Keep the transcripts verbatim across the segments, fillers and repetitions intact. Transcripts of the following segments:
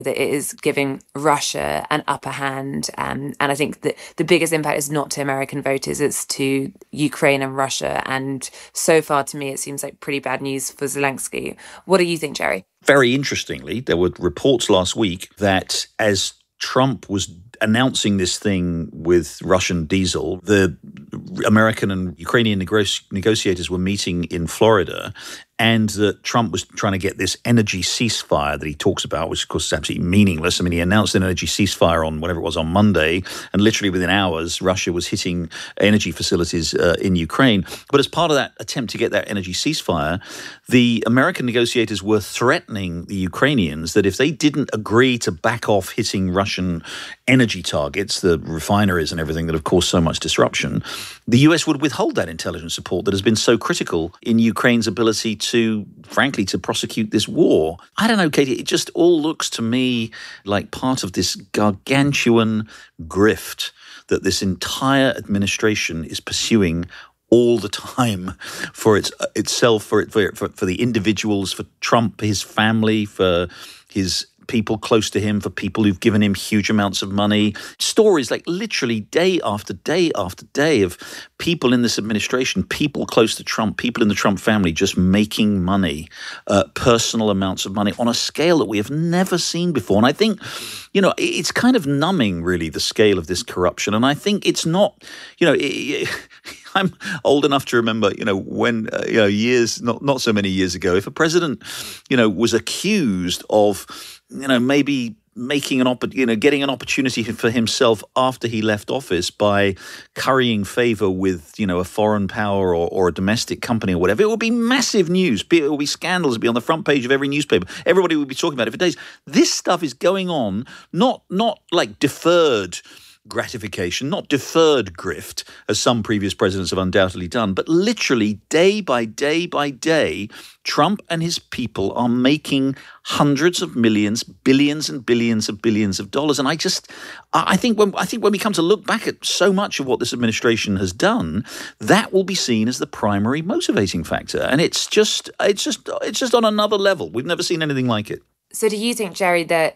that it is giving Russia an upper hand. Um, and I think that the biggest impact is not to American voters, it's to Ukraine and Russia. And so far, to me, it seems like pretty bad news for Zelensky. What do you think, Jerry? Very interestingly, there were reports last week that as Trump was announcing this thing with Russian diesel, the American and Ukrainian nego- negotiators were meeting in Florida, and that Trump was trying to get this energy ceasefire that he talks about, which of course is absolutely meaningless. I mean, he announced an energy ceasefire on whatever it was on Monday, and literally within hours, Russia was hitting energy facilities uh, in Ukraine. But as part of that attempt to get that energy ceasefire, the American negotiators were threatening the Ukrainians that if they didn't agree to back off hitting Russian energy targets, the refineries and everything that have caused so much disruption, the U S would withhold that intelligence support that has been so critical in Ukraine's ability to, frankly, to prosecute this war. I don't know, Katie, it just all looks to me like part of this gargantuan grift that this entire administration is pursuing all the time for its itself, for it, for, for for the individuals, for Trump, his family, for his people close to him, for people who've given him huge amounts of money. Stories like literally day after day after day of people in this administration, people close to Trump, people in the Trump family just making money, uh, personal amounts of money on a scale that we have never seen before. And I think, you know, it's kind of numbing, really, the scale of this corruption. And I think it's not, you know, it, I'm old enough to remember, you know, when, uh, you know, years, not, not so many years ago, if a president, you know, was accused of, you know, maybe making an opp- you know, getting an opportunity for himself after he left office by currying favor with, you know, a foreign power or, or a domestic company or whatever, it would be massive news. It would be scandals. It would be on the front page of every newspaper. Everybody would be talking about it for days. This stuff is going on, not not like deferred gratification, not deferred grift, as some previous presidents have undoubtedly done, but literally day by day by day, Trump and his people are making hundreds of millions, billions and billions of billions of dollars. And I just, I think when I think when we come to look back at so much of what this administration has done, that will be seen as the primary motivating factor. And it's just, it's just, it's just on another level. We've never seen anything like it. So do you think, Jerry, that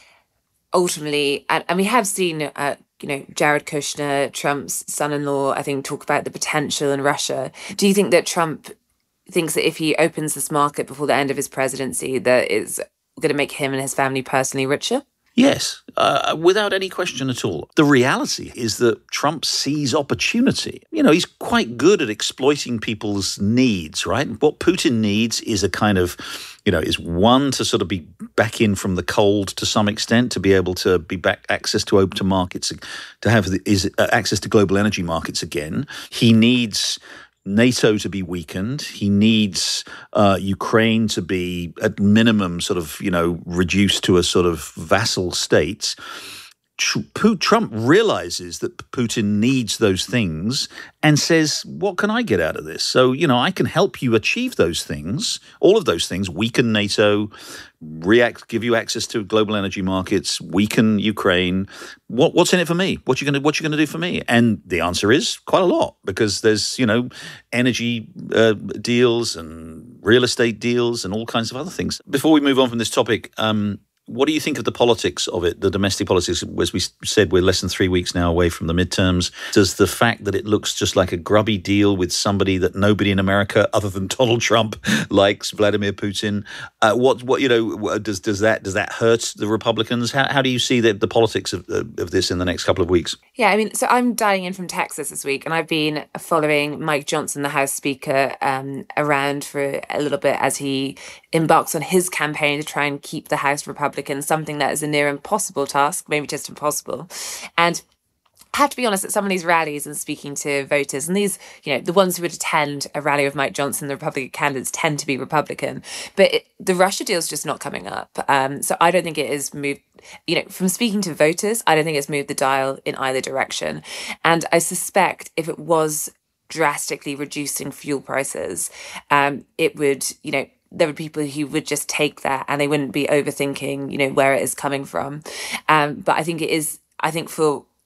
ultimately, and, and we have seen, uh, you know, Jared Kushner, Trump's son-in-law, I think, talk about the potential in Russia. Do you think that Trump thinks that if he opens this market before the end of his presidency, that it's going to make him and his family personally richer? Yes, uh, without any question at all. The reality is that Trump sees opportunity. You know, he's quite good at exploiting people's needs, right? What Putin needs is a kind of, you know, is one, to sort of be back in from the cold to some extent, to be able to be back access to open markets, to have the, is uh, access to global energy markets again. He needs NATO to be weakened. He needs uh, Ukraine to be, at minimum, sort of, you know, reduced to a sort of vassal state. Trump realizes that Putin needs those things and says, what can I get out of this? So, you know, I can help you achieve those things, all of those things, weaken NATO, react, give you access to global energy markets, weaken Ukraine. What, what's in it for me? What you going to what you going to do for me? And the answer is quite a lot, because there's, you know, energy uh, deals and real estate deals and all kinds of other things. Before we move on from this topic, um, what do you think of the politics of it, the domestic politics? As we said, we're less than three weeks now away from the midterms. Does the fact that it looks just like a grubby deal with somebody that nobody in America, other than Donald Trump, likes, Vladimir Putin, uh, what what you know does does that does that hurt the Republicans? How how do you see the, the politics of of this in the next couple of weeks? Yeah, I mean, so I'm dialing in from Texas this week, and I've been following Mike Johnson, the House Speaker, um, around for a little bit as he embarks on his campaign to try and keep the House Republican, something that is a near impossible task, maybe just impossible. And I have to be honest, at some of these rallies and speaking to voters, and these, you know, the ones who would attend a rally of Mike Johnson, the Republican candidates tend to be Republican, but it, the Russia deal is just not coming up. Um, so I don't think it is moved, you know, from speaking to voters, I don't think it's moved the dial in either direction. And I suspect if it was drastically reducing fuel prices, um, it would, you know, there would be people who would just take that and they wouldn't be overthinking, you know, where it is coming from. Um, but I think it is, I think for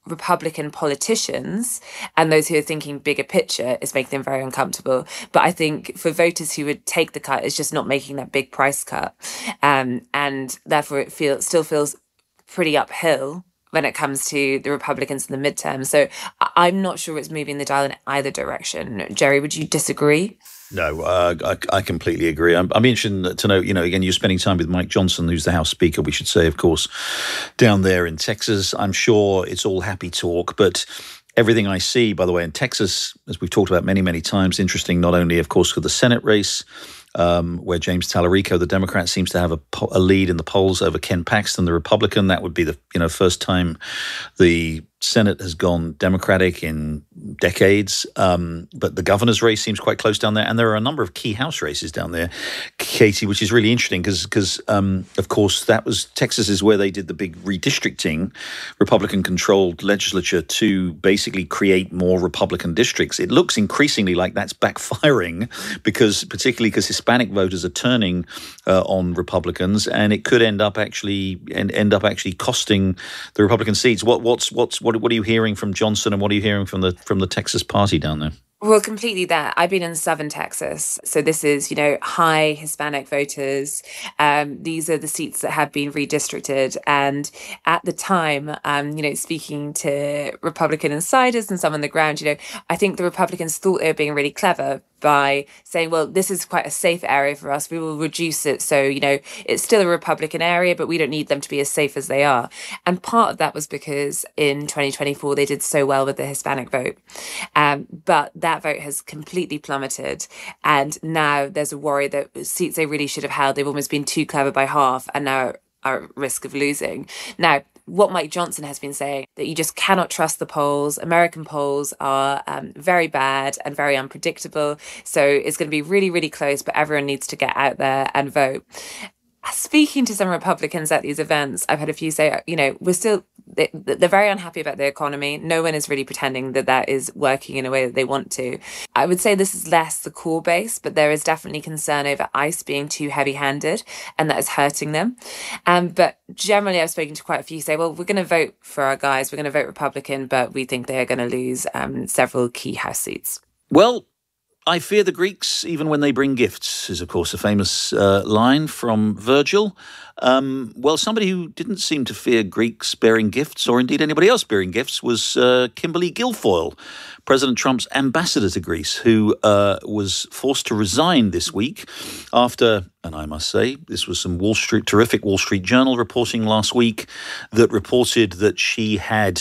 Republican politicians and those who are thinking bigger picture is making them very uncomfortable. But I think for voters who would take the cut, it's just not making that big price cut. Um, and therefore it feel, still feels pretty uphill when it comes to the Republicans in the midterm. So I'm not sure it's moving the dial in either direction. Jerry, would you disagree? No, uh, I, I completely agree. I'm, I'm interested to know, you know, again, you're spending time with Mike Johnson, who's the House Speaker, we should say, of course, down there in Texas. I'm sure it's all happy talk, but everything I see, by the way, in Texas, as we've talked about many, many times, interesting not only, of course, for the Senate race, um, where James Tallarico, the Democrat, seems to have a, a lead in the polls over Ken Paxton, the Republican. That would be the you know first time the Senate has gone Democratic in decades. Um, but the governor's race seems quite close down there. And there are a number of key House races down there, Katie, which is really interesting because, because um, of course, that was Texas is where they did the big redistricting, Republican-controlled legislature to basically create more Republican districts. It looks increasingly like that's backfiring because, particularly because Hispanic voters are turning uh, on Republicans, and it could end up actually and end up actually costing the Republican seats. What what's what's what what are you hearing from Johnson, and what are you hearing from the from the Texas party down there? Well, completely that. I've been in southern Texas. So this is, you know, high Hispanic voters. Um, these are the seats that have been redistricted. And at the time, um, you know, speaking to Republican insiders and some on the ground, you know, I think the Republicans thought they were being really clever by saying, well, this is quite a safe area for us. We will reduce it. So, you know, it's still a Republican area, but we don't need them to be as safe as they are. And part of that was because in twenty twenty-four, they did so well with the Hispanic vote. Um, but that vote has completely plummeted. And now there's a worry that seats they really should have held, they've almost been too clever by half and now are at risk of losing. Now, what Mike Johnson has been saying, that you just cannot trust the polls. American polls are um, very bad and very unpredictable. So it's going to be really, really close, but everyone needs to get out there and vote. Speaking to some Republicans at these events, I've had a few say, you know, we're still, they, they're very unhappy about the economy. No one is really pretending that that is working in a way that they want to. I would say this is less the core base, but there is definitely concern over ICE being too heavy-handed, and that is hurting them. Um, but generally, I've spoken to quite a few say, well, we're going to vote for our guys, we're going to vote Republican, but we think they are going to lose um, several key House seats. Well, I fear the Greeks, even when they bring gifts, is, of course, a famous uh, line from Virgil. Um, well, somebody who didn't seem to fear Greeks bearing gifts, or indeed anybody else bearing gifts, was uh, Kimberly Guilfoyle, President Trump's ambassador to Greece, who uh, was forced to resign this week after, and I must say, this was some Wall Street, terrific Wall Street Journal reporting last week that reported that she had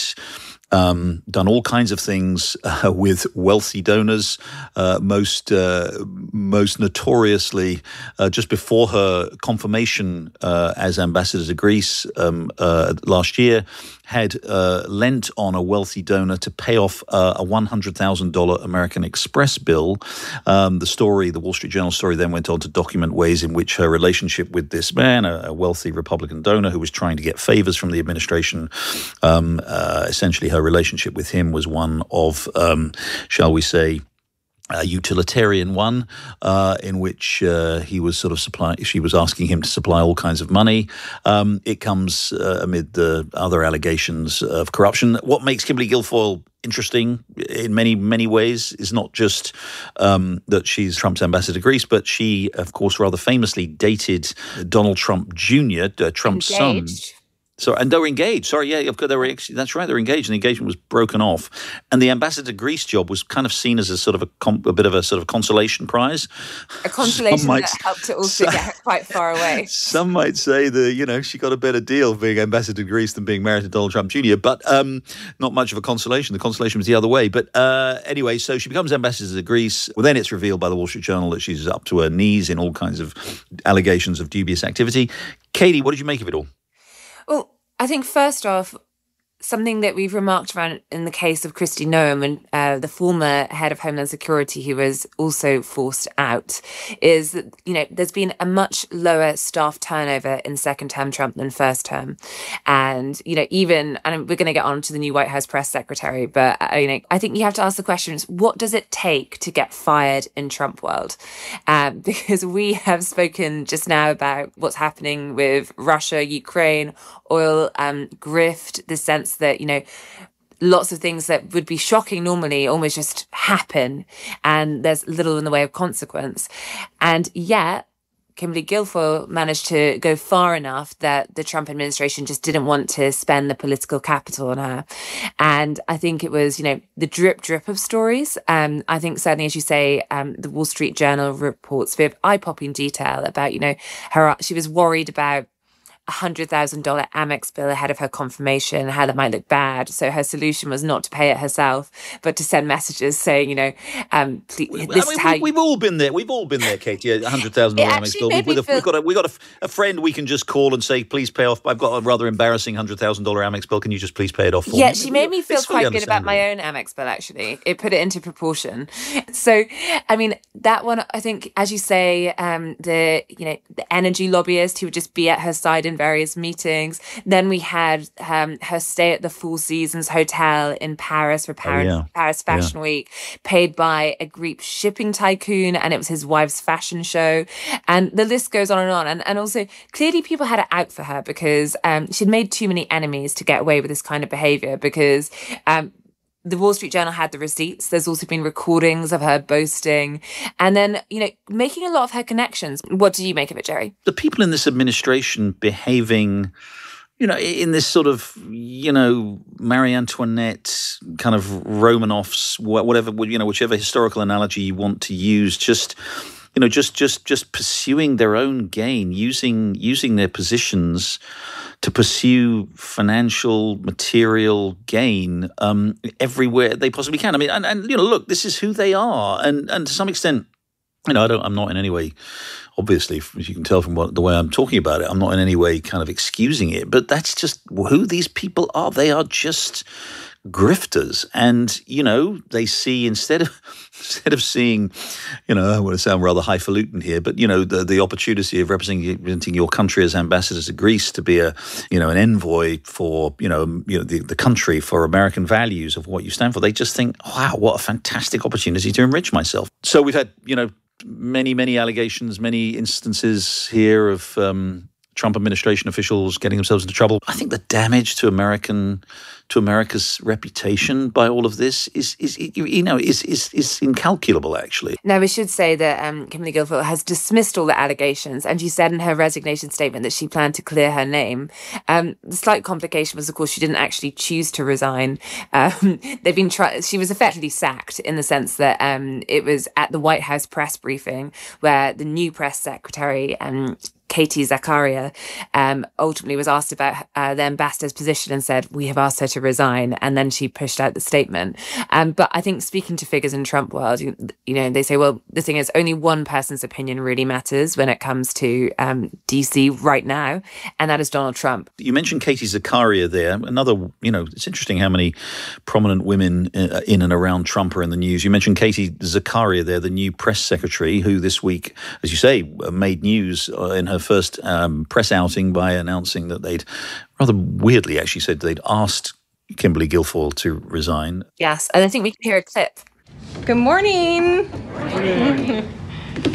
Um, done all kinds of things uh, with wealthy donors, uh, most uh, most notoriously uh, just before her confirmation uh, as ambassador to Greece um, uh, last year, had uh, lent on a wealthy donor to pay off uh, a one hundred thousand dollars American Express bill. Um, the story, the Wall Street Journal story, then went on to document ways in which her relationship with this man, a, a wealthy Republican donor who was trying to get favors from the administration, um, uh, essentially her relationship with him was one of, um, shall we say, a utilitarian one, uh, in which uh, he was sort of supplying, she was asking him to supply all kinds of money. Um, it comes uh, amid the other allegations of corruption. What makes Kimberly Guilfoyle interesting in many, many ways is not just um, that she's Trump's ambassador to Greece, but she, of course, rather famously dated Donald Trump Junior, uh, Trump's Engaged. son. So, and they were engaged. Sorry, yeah, they were. That's right, they were engaged, and the engagement was broken off. And the ambassador to Greece job was kind of seen as a sort of a, a bit of a sort of consolation prize. A consolation might, that helped to also some, get quite far away. Some might say that, you know, she got a better deal being ambassador to Greece than being married to Donald Trump Junior But um, not much of a consolation. The consolation was the other way. But uh, anyway, so she becomes ambassador to Greece. Well, then it's revealed by the Wall Street Journal that she's up to her knees in all kinds of allegations of dubious activity. Katie, what did you make of it all? Well, I think first off, something that we've remarked around in the case of Kristi Noem, and uh, the former head of Homeland Security, who was also forced out, is that, you know, there's been a much lower staff turnover in second term Trump than first term. And, you know, even, and we're going to get on to the new White House press secretary, but, uh, you know, I think you have to ask the questions, what does it take to get fired in Trump world? Um, because we have spoken just now about what's happening with Russia, Ukraine, oil, um, grift, the sense that, you know, lots of things that would be shocking normally almost just happen, and there's little in the way of consequence. And yet, Kimberly Guilfoyle managed to go far enough that the Trump administration just didn't want to spend the political capital on her. And I think it was, you know, the drip drip of stories. Um, I think certainly, as you say, um, the Wall Street Journal reports with eye-popping detail about, you know, her, she was worried about a one hundred thousand dollars Amex bill ahead of her confirmation, how that might look bad. So her solution was not to pay it herself, but to send messages saying, you know, um, please, this I mean, is how... We, we've all been there. We've all been there, Katie, a one hundred thousand dollars Amex bill. We've, we've, feel... we've got, a, we've got a, a friend we can just call and say, please pay off. I've got a rather embarrassing one hundred thousand dollars Amex bill. Can you just please pay it off for yeah, me? Yeah, she made me feel it's quite good about my own Amex bill, actually. It put it into proportion. So, I mean, that one, I think, as you say, um, the, you know, the energy lobbyist who would just be at her side in various meetings. Then we had um, her stay at the Four Seasons Hotel in Paris for Paris, oh, yeah. Paris Fashion yeah. Week, paid by a Greek shipping tycoon, and it was his wife's fashion show. And the list goes on and on. And, and also, clearly people had it out for her because um, she'd made too many enemies to get away with this kind of behavior, because um, the Wall Street Journal had the receipts. There's also been recordings of her boasting and then, you know, making a lot of her connections. What do you make of it, Jerry? The people in this administration behaving, you know, in this sort of, you know, Marie Antoinette kind of Romanovs, whatever, you know, whichever historical analogy you want to use, just, you know, just just just pursuing their own gain, using using their positions to pursue financial, material gain um, everywhere they possibly can. I mean, and, and you know, look, this is who they are, and and to some extent, you know, I don't, I'm not in any way, obviously, as you can tell from what the way I'm talking about it, I'm not in any way kind of excusing it, but that's just who these people are. They are just grifters, and you know, they see instead of instead of seeing, you know, I want to sound rather highfalutin here, but you know, the the opportunity of representing your country as ambassador to Greece, to be a, you know, an envoy for, you know, you know the, the country, for American values of what you stand for, they just think, wow, what a fantastic opportunity to enrich myself. So we've had, you know, many many allegations, many instances here of um, Trump administration officials getting themselves into trouble. I think the damage to American to America's reputation by all of this is, is you know, is is is incalculable, actually. Now, we should say that um, Kimberly Guilfoyle has dismissed all the allegations, and she said in her resignation statement that she planned to clear her name. Um, the slight complication was, of course, she didn't actually choose to resign. Um, they've been try- She was effectively sacked in the sense that um, it was at the White House press briefing where the new press secretary, um, Katie Zakaria, um, ultimately was asked about uh, the ambassador's position and said, we have asked her to resign. And then she pushed out the statement. Um, but I think speaking to figures in Trump world, you, you know, they say, well, the thing is only one person's opinion really matters when it comes to um, D C right now. And that is Donald Trump. You mentioned Katie Zakaria there. Another, you know, it's interesting how many prominent women in and around Trump are in the news. You mentioned Katie Zakaria there, the new press secretary, who this week, as you say, made news in her first um, press outing by announcing that they'd, rather weirdly actually, said they'd asked Kimberly Guilfoyle to resign. Yes, and I think we can hear a clip. Good morning. Good morning.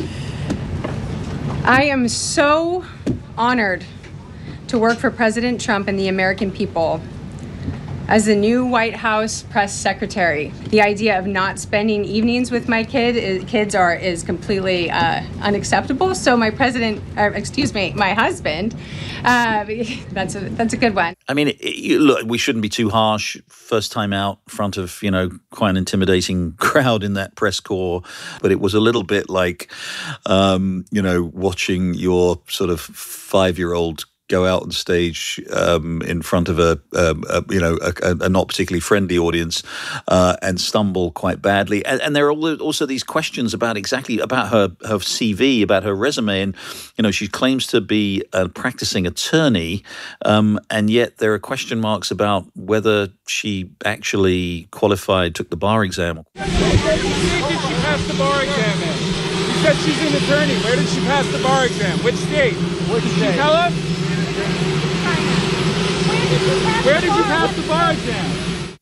I am so honored to work for President Trump and the American people. As the new White House press secretary, the idea of not spending evenings with my kid is, kids are is completely uh, unacceptable. So my president, or excuse me, my husband, uh, that's a that's a good one. I mean, it, it, look, we shouldn't be too harsh. First time out in front of, you know, quite an intimidating crowd in that press corps, but it was a little bit like, um, you know, watching your sort of five-year-old go out on stage um, in front of a, um, a you know, a, a not particularly friendly audience uh, and stumble quite badly. And, and there are also these questions about exactly about her, her C V, about her resume. And, you know, she claims to be a practicing attorney, um, and yet there are question marks about whether she actually qualified, took the bar exam. Where did she pass the bar exam in? You said she's an attorney. Where did she pass the bar exam? Which state? Which state? Did you tell us? Where did you pass the bar exam?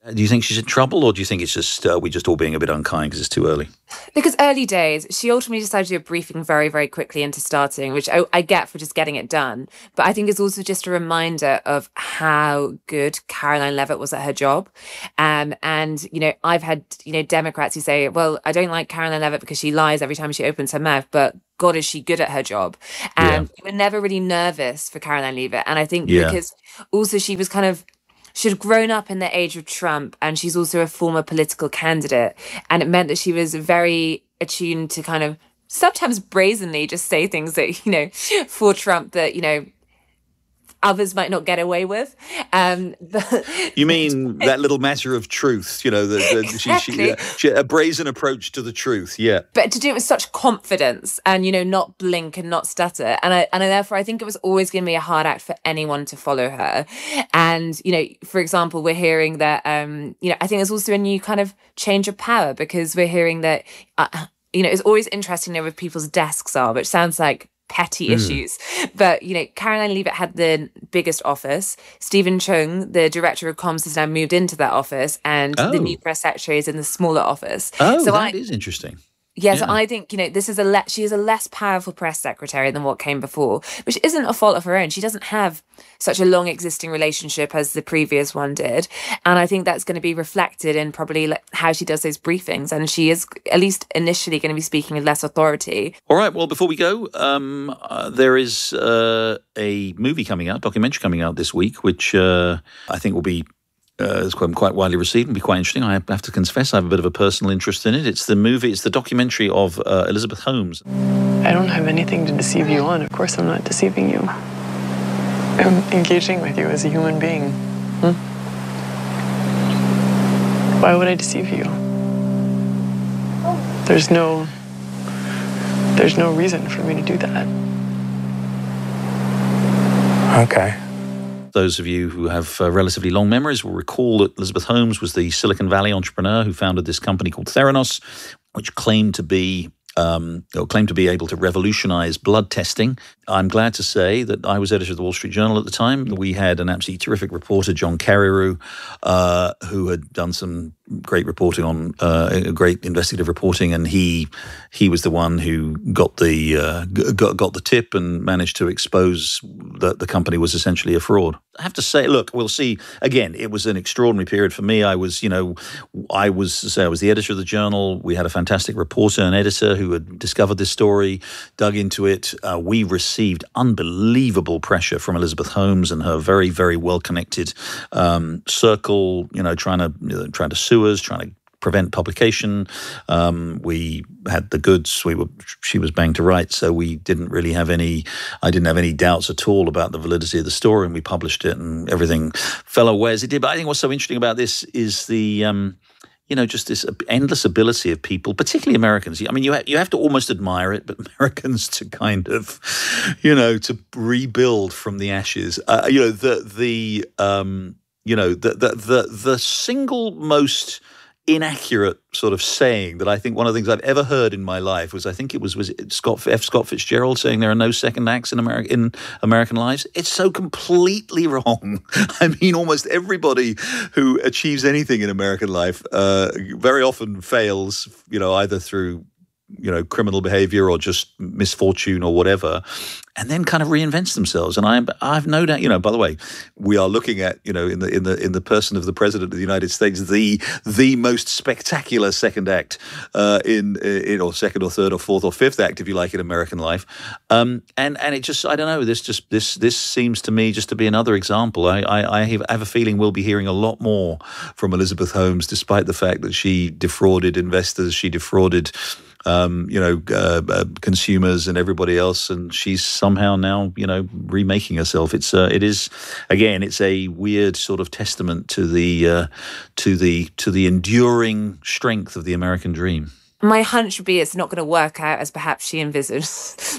Do you think she's in trouble, or do you think it's just uh, we just all being a bit unkind because it's too early? Because early days, she ultimately decided to do a briefing very, very quickly into starting, which I, I get for just getting it done. But I think it's also just a reminder of how good Caroline Leavitt was at her job. Um, and, you know, I've had, you know, Democrats who say, well, I don't like Caroline Leavitt because she lies every time she opens her mouth, but God, is she good at her job. And yeah. we were never really nervous for Caroline Leavitt. And I think yeah. because also she was kind of, she'd grown up in the age of Trump, and she's also a former political candidate. And it meant that she was very attuned to kind of sometimes brazenly just say things that, you know, for Trump that, you know, others might not get away with. Um, the, you mean that little matter of truth, you know, the, the, exactly. she, she, uh, she, a brazen approach to the truth, yeah. But to do it with such confidence and, you know, not blink and not stutter. And I, and I, therefore, I think it was always going to be a hard act for anyone to follow her. And, you know, for example, we're hearing that, um, you know, I think there's also a new kind of change of power, because we're hearing that, uh, you know, it's always interesting to know where people's desks are, which sounds like petty mm. issues. But, you know, Caroline Leavitt had the biggest office. Stephen Chung, the director of comms, has now moved into that office, and oh. the new press secretary is in the smaller office. Oh, so that I, is interesting. Yes, yeah, so I think, you know, this is a le- she is a less powerful press secretary than what came before, which isn't a fault of her own. She doesn't have such a long existing relationship as the previous one did. And I think that's going to be reflected in probably like how she does those briefings. And she is, at least initially, going to be speaking with less authority. All right. Well, before we go, um, uh, there is uh, a movie coming out, documentary coming out this week, which uh, I think will be Uh, it's quite, quite widely received and be quite interesting. I have to confess, I have a bit of a personal interest in it. It's the movie, it's the documentary of uh, Elizabeth Holmes. I don't have anything to deceive you on. Of course I'm not deceiving you. I'm engaging with you as a human being. Hmm? Why would I deceive you? There's no... There's no reason for me to do that. Okay. Those of you who have uh, relatively long memories will recall that Elizabeth Holmes was the Silicon Valley entrepreneur who founded this company called Theranos, which claimed to be um, or claimed to be able to revolutionize blood testing. I'm glad to say that I was editor of the Wall Street Journal at the time. We had an absolutely terrific reporter, John Carreyrou, uh, who had done some great reporting on uh, great investigative reporting, and he he was the one who got the uh, got got the tip and managed to expose that the company was essentially a fraud. I have to say, look, we'll see. Again, it was an extraordinary period for me. I was, you know, I was say I was the editor of the Journal. We had a fantastic reporter and editor who had discovered this story, dug into it. Uh, we received unbelievable pressure from Elizabeth Holmes and her very, very well-connected um, circle. You know, trying to you know, trying to sue us, trying to prevent publication. Um, we had the goods. We were. She was banged to rights, so we didn't really have any. I didn't have any doubts at all about the validity of the story, and we published it, and everything fell away as it did. But I think what's so interesting about this is the. Um, You know, just this endless ability of people, particularly Americans. I mean, you ha- you have to almost admire it, but Americans to kind of, you know, to rebuild from the ashes. Uh, you know, the the um, you know the the the the single most inaccurate sort of saying that I think one of the things I've ever heard in my life was I think it was was it Scott F. Scott Fitzgerald saying there are no second acts in America in American lives. It's so completely wrong. I mean, almost everybody who achieves anything in American life uh, very often fails. You know, either through you know criminal behavior or just misfortune or whatever, and then kind of reinvents themselves. And I, I've no doubt, you know. By the way, we are looking at, you know, in the in the in the person of the President of the United States, the the most spectacular second act uh, in in or second or third or fourth or fifth act, if you like, in American life. Um, and and it just, I don't know. This just this this seems to me just to be another example. I I, I have a feeling we'll be hearing a lot more from Elizabeth Holmes, despite the fact that she defrauded investors, she defrauded. Um, you know, uh, uh, consumers and everybody else, and she's somehow now, you know, remaking herself. It's, uh, it is, again, it's a weird sort of testament to the, uh, to the, to the enduring strength of the American dream. My hunch would be it's not going to work out as perhaps she envisaged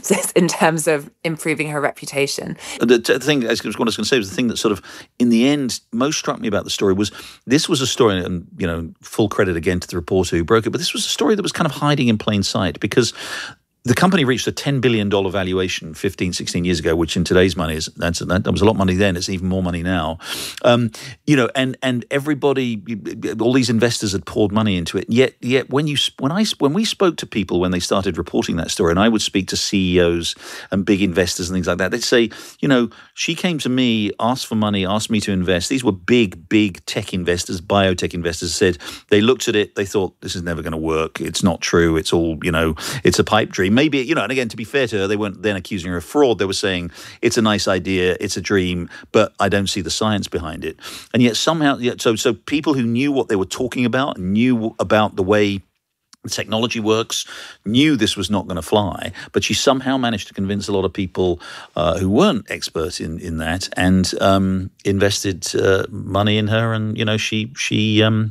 in terms of improving her reputation. The, the thing, as what I was going to say, was the thing that sort of, in the end, most struck me about the story was this was a story, and, you know, full credit again to the reporter who broke it, but this was a story that was kind of hiding in plain sight, because the company reached a ten billion dollars valuation fifteen, sixteen years ago, which in today's money is, that's, that, that was a lot of money then. It's even more money now. Um, you know, and, and everybody, all these investors had poured money into it. Yet, yet when you, when I, when we spoke to people, when they started reporting that story, and I would speak to C E Os and big investors and things like that, they'd say, you know, she came to me, asked for money, asked me to invest. These were big, big tech investors, biotech investors, said they looked at it, they thought, this is never going to work. It's not true. It's all, you know, it's a pipe dream. Maybe, you know, and again, to be fair to her, they weren't then accusing her of fraud. They were saying, it's a nice idea, it's a dream, but I don't see the science behind it. And yet somehow, so so people who knew what they were talking about, knew about the way the technology works, knew this was not going to fly, but she somehow managed to convince a lot of people uh, who weren't experts in, in that and um, invested uh, money in her. And, you know, she... she um,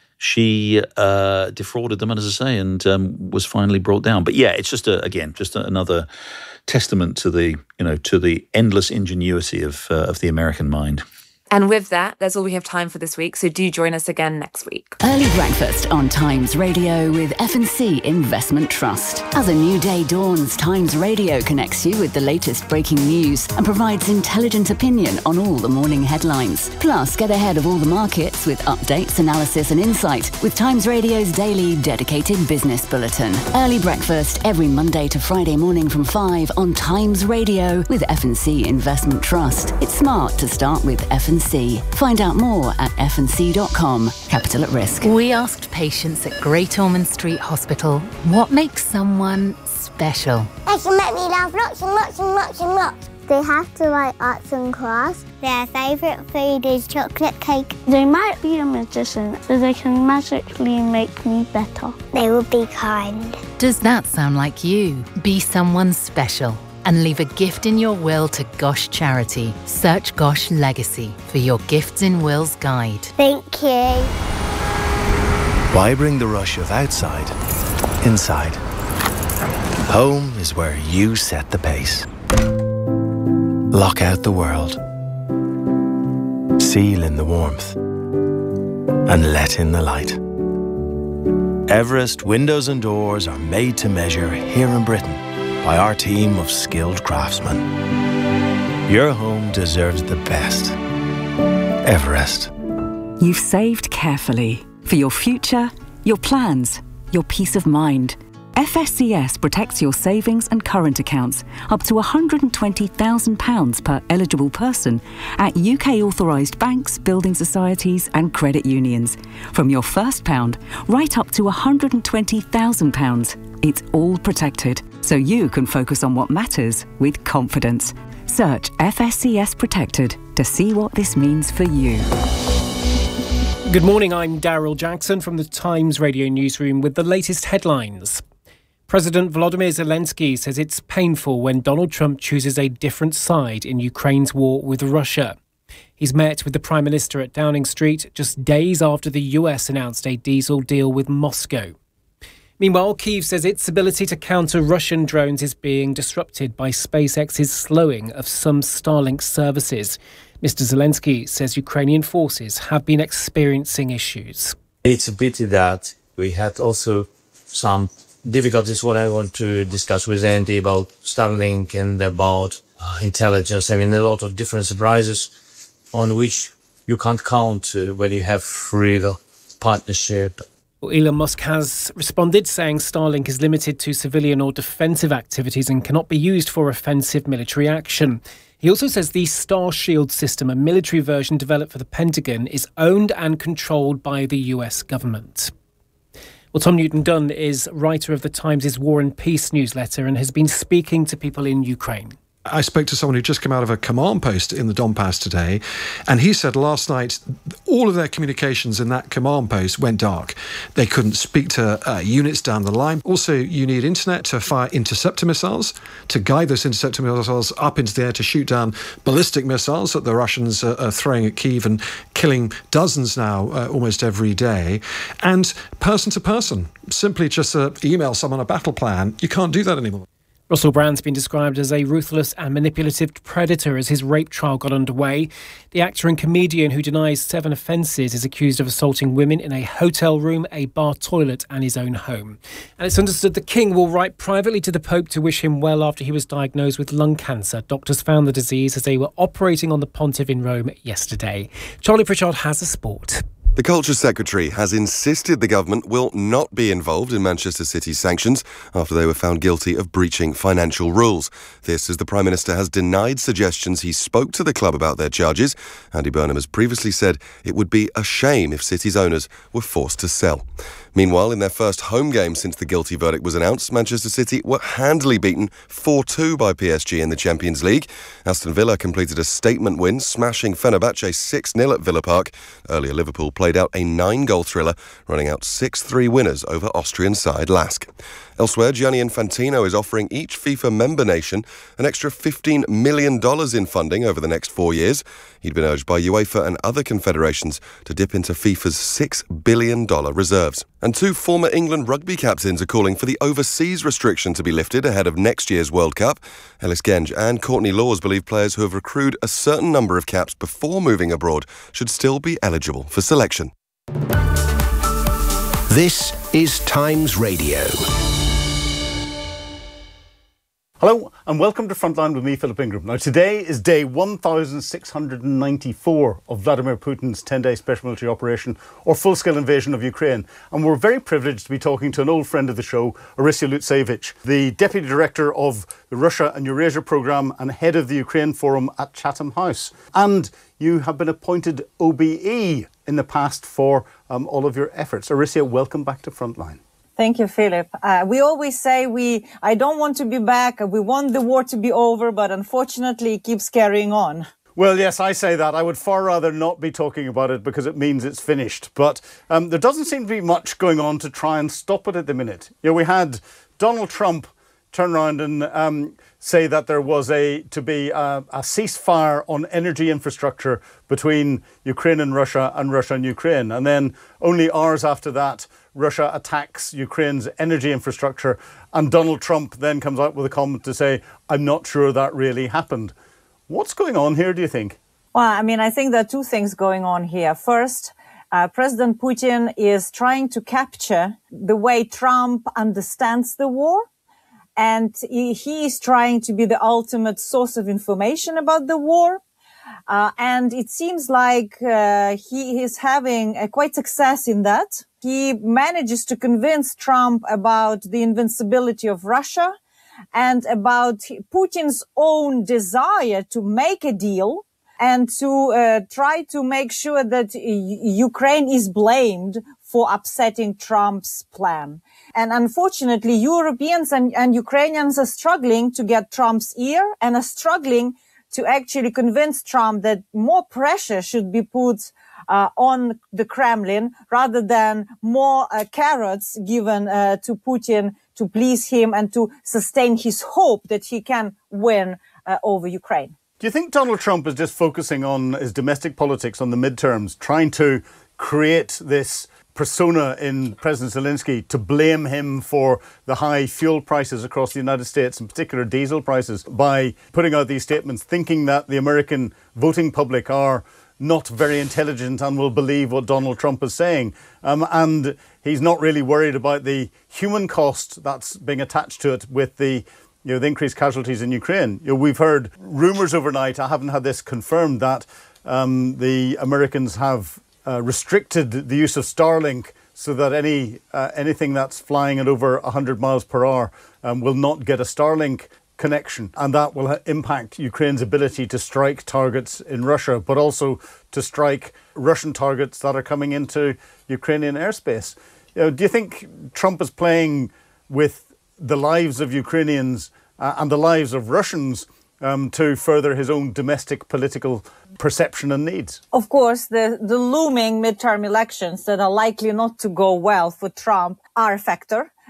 She uh, defrauded them, as I say, and um, was finally brought down. But yeah, it's just a, again, just a, another testament to the, you know, to the endless ingenuity of uh, of the American mind. And with that, that's all we have time for this week. So do join us again next week. Early Breakfast on Times Radio with F and C Investment Trust. As a new day dawns, Times Radio connects you with the latest breaking news and provides intelligent opinion on all the morning headlines. Plus, get ahead of all the markets with updates, analysis and insight with Times Radio's daily dedicated business bulletin. Early Breakfast every Monday to Friday morning from five on Times Radio with F and C Investment Trust. It's smart to start with F and C. Find out more at f and c dot com. Capital at risk. We asked patients at Great Ormond Street Hospital what makes someone special. They can make me laugh lots and lots and lots and lots. They have to like arts and crafts. Their favourite food is chocolate cake. They might be a magician, so they can magically make me better. They will be kind. Does that sound like you? Be someone special and leave a gift in your will to Gosh Charity. Search Gosh Legacy for your Gifts in Wills guide. Thank you. Why bring the rush of outside inside? Home is where you set the pace. Lock out the world. Seal in the warmth. And let in the light. Everest windows and doors are made to measure here in Britain by our team of skilled craftsmen. Your home deserves the best. Everest. You've saved carefully for your future, your plans, your peace of mind. F S C S protects your savings and current accounts up to one hundred twenty thousand pounds per eligible person at U K authorised banks, building societies and credit unions. From your first pound right up to one hundred twenty thousand pounds. It's all protected, so you can focus on what matters with confidence. Search F S C S Protected to see what this means for you. Good morning, I'm Daryl Jackson from the Times Radio newsroom with the latest headlines. President Volodymyr Zelensky says it's painful when Donald Trump chooses a different side in Ukraine's war with Russia. He's met with the Prime Minister at Downing Street just days after the U S announced a diesel deal with Moscow. Meanwhile, Kyiv says its ability to counter Russian drones is being disrupted by SpaceX's slowing of some Starlink services. Mister Zelensky says Ukrainian forces have been experiencing issues. It's a pity that we had also some difficulties, what I want to discuss with Andy about Starlink and about uh, intelligence. I mean, a lot of different surprises on which you can't count uh, when you have real partnership. Well, Elon Musk has responded, saying Starlink is limited to civilian or defensive activities and cannot be used for offensive military action. He also says the Starshield system, a military version developed for the Pentagon, is owned and controlled by the U S government. Well, Tom Newton-Dunn is writer of the Times' War and Peace newsletter and has been speaking to people in Ukraine. I spoke to someone who just came out of a command post in the Donbass today, and he said last night all of their communications in that command post went dark. They couldn't speak to uh, units down the line. Also, you need internet to fire interceptor missiles, to guide those interceptor missiles up into the air to shoot down ballistic missiles that the Russians are, are throwing at Kyiv and killing dozens now uh, almost every day. And person to person, simply just uh, email someone a battle plan. You can't do that anymore. Russell Brand's been described as a ruthless and manipulative predator as his rape trial got underway. The actor and comedian, who denies seven offences, is accused of assaulting women in a hotel room, a bar toilet and his own home. And it's understood the King will write privately to the Pope to wish him well after he was diagnosed with lung cancer. Doctors found the disease as they were operating on the Pontiff in Rome yesterday. Charlie Pritchard has a sport. The Culture Secretary has insisted the government will not be involved in Manchester City's sanctions after they were found guilty of breaching financial rules. This as the Prime Minister has denied suggestions he spoke to the club about their charges. Andy Burnham has previously said it would be a shame if City's owners were forced to sell. Meanwhile, in their first home game since the guilty verdict was announced, Manchester City were handily beaten four two by P S G in the Champions League. Aston Villa completed a statement win, smashing Fenerbahce six nil at Villa Park. Earlier, Liverpool played out a nine-goal thriller, running out six three winners over Austrian side Lask. Elsewhere, Gianni Infantino is offering each FIFA member nation an extra fifteen million dollars in funding over the next four years. He'd been urged by UEFA and other confederations to dip into FIFA's six billion dollars reserves. And two former England rugby captains are calling for the overseas restriction to be lifted ahead of next year's World Cup. Ellis Genge and Courtney Laws believe players who have accrued a certain number of caps before moving abroad should still be eligible for selection. This is Times Radio. Hello and welcome to Frontline with me, Philip Ingram. Now today is day one thousand six hundred ninety-four of Vladimir Putin's ten-day special military operation or full-scale invasion of Ukraine. And we're very privileged to be talking to an old friend of the show, Orysia Lutsevich, the Deputy Director of the Russia and Eurasia Programme and Head of the Ukraine Forum at Chatham House. And you have been appointed O B E in the past for um, all of your efforts. Orysia, welcome back to Frontline. Thank you, Philip. Uh, we always say we, I don't want to be back. We want the war to be over, but unfortunately it keeps carrying on. Well, yes, I say that. I would far rather not be talking about it because it means it's finished. But um, there doesn't seem to be much going on to try and stop it at the minute. You know, we had Donald Trump turn around and um, say that there was a to be a, a ceasefire on energy infrastructure between Ukraine and Russia and Russia and Ukraine. And then only hours after that, Russia attacks Ukraine's energy infrastructure. And Donald Trump then comes out with a comment to say, I'm not sure that really happened. What's going on here, do you think? Well, I mean, I think there are two things going on here. First, uh, President Putin is trying to capture the way Trump understands the war. And he, he is trying to be the ultimate source of information about the war. Uh, and it seems like uh, he is having a quite success in that. He manages to convince Trump about the invincibility of Russia and about Putin's own desire to make a deal and to uh, try to make sure that Ukraine is blamed for upsetting Trump's plan. And unfortunately, Europeans and, and Ukrainians are struggling to get Trump's ear and are struggling to actually convince Trump that more pressure should be put uh, on the Kremlin rather than more uh, carrots given uh, to Putin to please him and to sustain his hope that he can win uh, over Ukraine. Do you think Donald Trump is just focusing on his domestic politics, on the midterms, trying to create this persona in President Zelensky to blame him for the high fuel prices across the United States, in particular diesel prices, by putting out these statements, thinking that the American voting public are not very intelligent and will believe what Donald Trump is saying. Um, and he's not really worried about the human cost that's being attached to it with the you know, the increased casualties in Ukraine. You know, we've heard rumours overnight, I haven't had this confirmed, that um, the Americans have uh, restricted the use of Starlink so that any uh, anything that's flying at over one hundred miles per hour um, will not get a Starlink connection. And that will ha- impact Ukraine's ability to strike targets in Russia, but also to strike Russian targets that are coming into Ukrainian airspace. You know, do you think Trump is playing with the lives of Ukrainians uh, and the lives of Russians um, to further his own domestic political perception and needs? Of course, the, the looming midterm elections that are likely not to go well for Trump are a factor.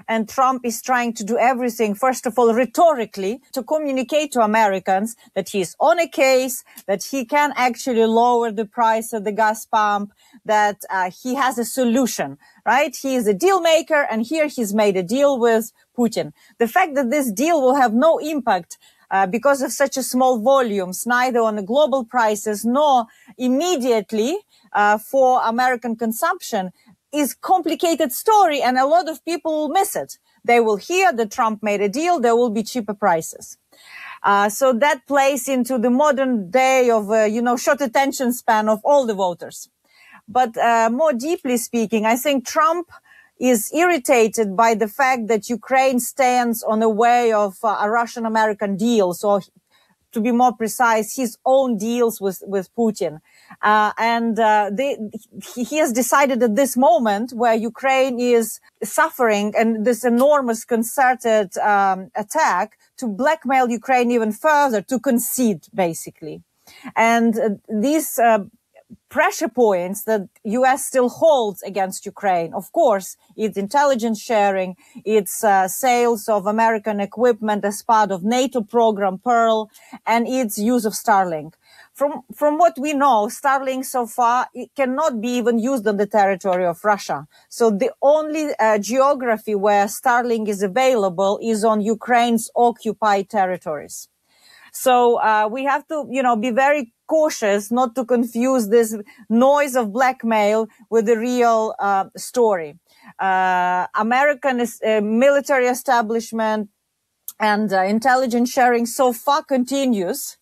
and Trump is trying to do everything, first of all, rhetorically, to communicate to Americans that he's on a case, that he can actually lower the price at the gas pump, that uh, he has a solution, right? He is a deal maker, and here he's made a deal with Putin. The fact that this deal will have no impact uh, because of such a small volumes, neither on the global prices nor immediately uh, for American consumption, is complicated story, and a lot of people will miss it. They will hear that Trump made a deal, there will be cheaper prices. Uh, so that plays into the modern day of, uh, you know, short attention span of all the voters. But uh, more deeply speaking, I think Trump is irritated by the fact that Ukraine stands on the way of uh, a Russian-American deal. So, to be more precise, his own deals with, with Putin. Uh, and uh, they, he has decided at this moment where Ukraine is suffering and this enormous concerted um, attack to blackmail Ukraine even further, to concede, basically. And uh, these uh, pressure points that U S still holds against Ukraine, of course, it's intelligence sharing, it's uh, sales of American equipment as part of NATO program Pearl, and its use of Starlink. From, from what we know, Starlink so far, it cannot be even used on the territory of Russia. So the only uh, geography where Starlink is available is on Ukraine's occupied territories. So uh, we have to, you know, be very cautious not to confuse this noise of blackmail with the real uh, story. Uh, American uh, military establishment and uh, intelligence sharing so far continues.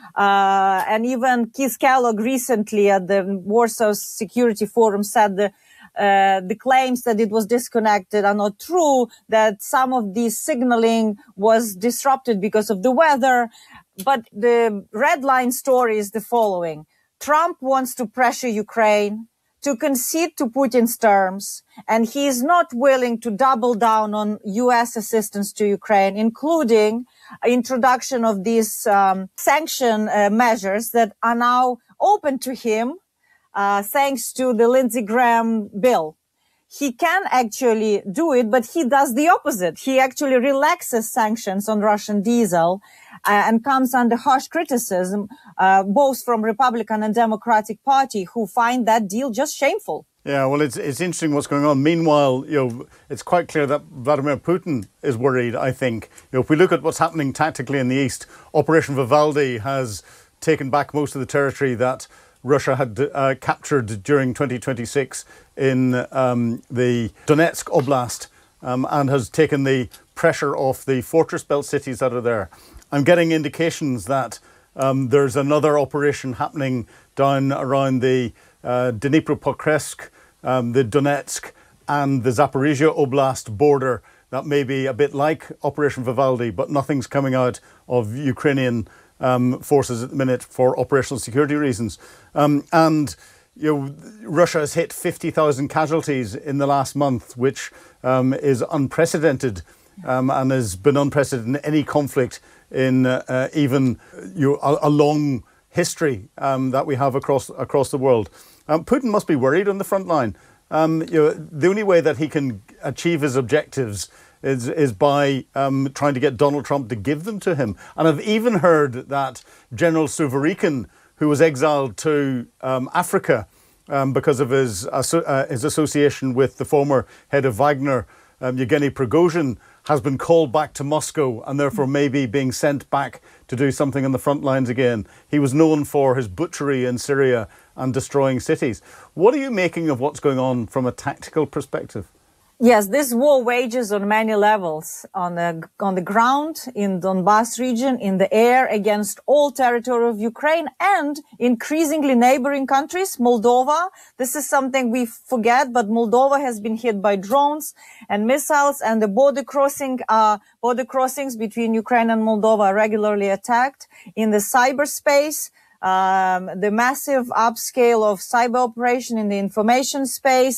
Uh, and even Keith Kellogg recently at the Warsaw Security Forum said the Uh, the claims that it was disconnected are not true, that some of the signaling was disrupted because of the weather. But the red line story is the following. Trump wants to pressure Ukraine to concede to Putin's terms, and he is not willing to double down on U S assistance to Ukraine, including introduction of these um, sanction uh, measures that are now open to him Uh, thanks to the Lindsey Graham bill. He can actually do it, but he does the opposite. He actually relaxes sanctions on Russian diesel uh, and comes under harsh criticism, uh, both from Republican and Democratic Party, who find that deal just shameful. Yeah, well, it's it's interesting what's going on. Meanwhile, you know, it's quite clear that Vladimir Putin is worried, I think. You know, if we look at what's happening tactically in the east, Operation Vivaldi has taken back most of the territory that Russia had uh, captured during twenty twenty-six in um, the Donetsk Oblast um, and has taken the pressure off the fortress belt cities that are there. I'm getting indications that um, there's another operation happening down around the uh, Dnipropetrovsk, um, the Donetsk and the Zaporizhia Oblast border that may be a bit like Operation Vivaldi, but nothing's coming out of Ukrainian Um, forces at the minute for operational security reasons. Um, and, you know, Russia has hit fifty thousand casualties in the last month, which um, is unprecedented um, and has been unprecedented in any conflict in uh, uh, even you know, a, a long history um, that we have across across the world. Um, Putin must be worried on the front line. Um, you know, the only way that he can achieve his objectives is is by um, trying to get Donald Trump to give them to him. And I've even heard that General Surovikin, who was exiled to um, Africa um, because of his, uh, his association with the former head of Wagner, um, Yevgeny Prigozhin, has been called back to Moscow and therefore maybe being sent back to do something on the front lines again. He was known for his butchery in Syria and destroying cities. What are you making of what's going on from a tactical perspective? Yes, this war wages on many levels, on the, on the ground, in Donbas region, in the air, against all territory of Ukraine, and increasingly neighboring countries, Moldova. This is something we forget, but Moldova has been hit by drones and missiles, and the border crossing, uh, border crossings between Ukraine and Moldova are regularly attacked. In the cyberspace, um, the massive upscale of cyber operation in the information space,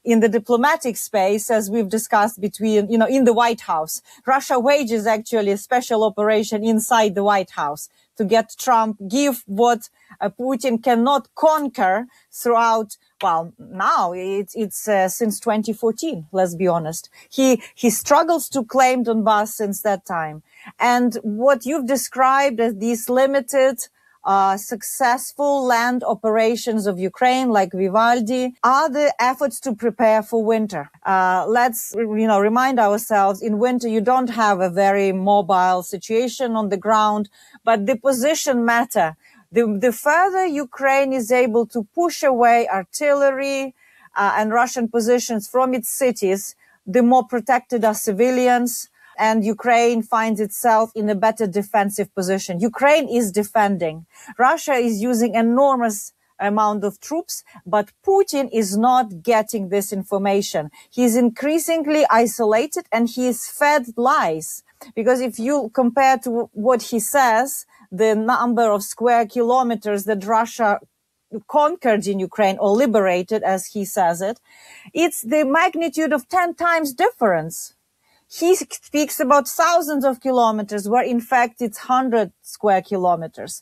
in the diplomatic space, as we've discussed between, you know, in the White House. Russia wages actually a special operation inside the White House to get Trump give what uh, Putin cannot conquer throughout. Well, now it's, it's uh, since twenty fourteen, let's be honest. He, he struggles to claim Donbass since that time. And what you've described as these limited, uh, successful land operations of Ukraine, like Vivaldi, are the efforts to prepare for winter. Uh, let's, you know, remind ourselves, in winter, you don't have a very mobile situation on the ground, but the position matter. The, the further Ukraine is able to push away artillery uh, and Russian positions from its cities, the more protected are civilians, and Ukraine finds itself in a better defensive position. Ukraine is defending. Russia is using enormous amount of troops, but Putin is not getting this information. He's increasingly isolated and he is fed lies. Because if you compare to what he says, the number of square kilometers that Russia conquered in Ukraine or liberated, as he says it, it's the magnitude of ten times difference. He speaks about thousands of kilometers, where in fact it's one hundred square kilometers.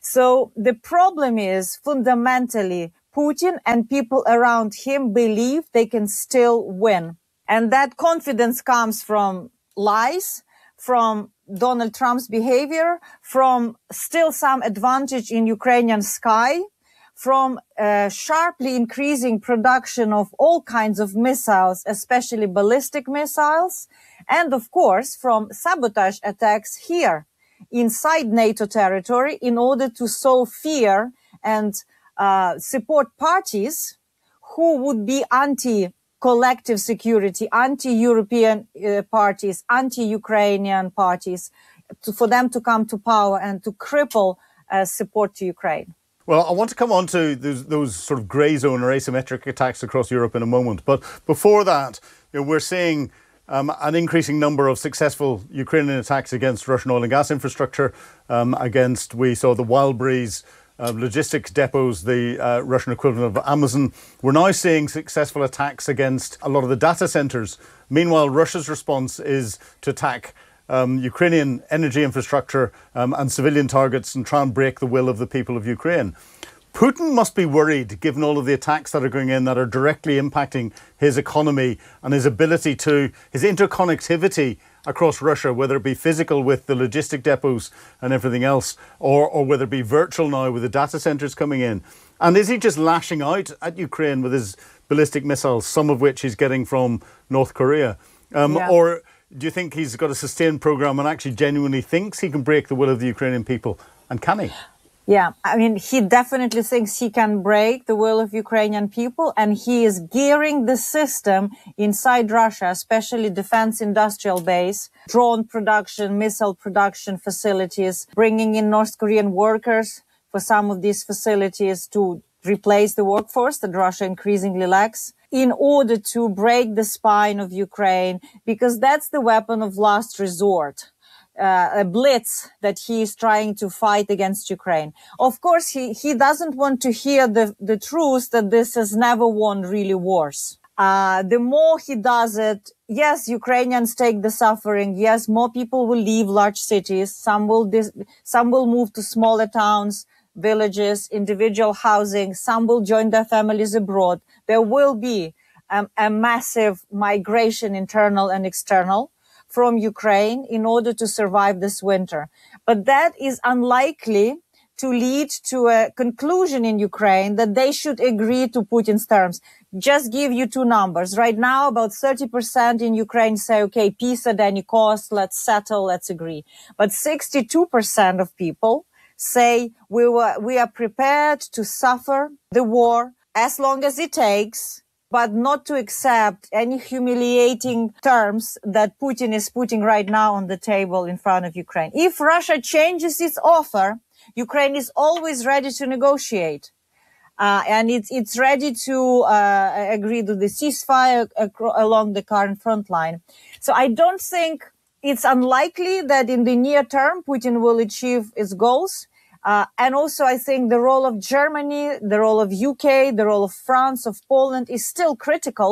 So the problem is fundamentally Putin and people around him believe they can still win. And that confidence comes from lies, from Donald Trump's behavior, from still some advantage in Ukrainian sky, from uh, sharply increasing production of all kinds of missiles, especially ballistic missiles, and of course from sabotage attacks here inside NATO territory in order to sow fear and uh, support parties who would be anti collective security, anti-European uh, parties, anti-Ukrainian parties, to, for them to come to power and to cripple uh, support to Ukraine. Well, I want to come on to those, those sort of grey zone or asymmetric attacks across Europe in a moment. But before that, you know, we're seeing um, an increasing number of successful Ukrainian attacks against Russian oil and gas infrastructure, um, against, we saw the Wildberries Uh, logistics depots, the uh, Russian equivalent of Amazon. We're now seeing successful attacks against a lot of the data centers. Meanwhile, Russia's response is to attack um, Ukrainian energy infrastructure um, and civilian targets and try and break the will of the people of Ukraine. Putin must be worried, given all of the attacks that are going in that are directly impacting his economy and his ability to, his interconnectivity across Russia, whether it be physical with the logistic depots and everything else, or, or whether it be virtual now with the data centers coming in. And is he just lashing out at Ukraine with his ballistic missiles, some of which he's getting from North Korea? Um, yeah. Or do you think he's got a sustained program and actually genuinely thinks he can break the will of the Ukrainian people? And can he? Yeah, I mean, he definitely thinks he can break the will of Ukrainian people, and he is gearing the system inside Russia, especially defense industrial base, drone production, missile production facilities, bringing in North Korean workers for some of these facilities to replace the workforce that Russia increasingly lacks, in order to break the spine of Ukraine, because that's the weapon of last resort. Uh, a blitz that he is trying to fight against Ukraine. Of course, he, he doesn't want to hear the, the truth that this has never won really wars. Uh, the more he does it, yes, Ukrainians take the suffering. Yes, more people will leave large cities. Some will, dis- some will move to smaller towns, villages, individual housing. Some will join their families abroad. There will be um, a massive migration, internal and external, from Ukraine in order to survive this winter. But that is unlikely to lead to a conclusion in Ukraine that they should agree to Putin's terms. Just give you two numbers. Right now, about thirty percent in Ukraine say, okay, peace at any cost, let's settle, let's agree. But sixty-two percent of people say we, were, we are prepared to suffer the war as long as it takes, but not to accept any humiliating terms that Putin is putting right now on the table in front of Ukraine. If Russia changes its offer, Ukraine is always ready to negotiate. Uh, and it's, it's ready to uh, agree to the ceasefire ac- along the current front line. So I don't think it's unlikely that in the near term, Putin will achieve its goals. Uh, and also, I think the role of Germany, the role of U K, the role of France, of Poland is still critical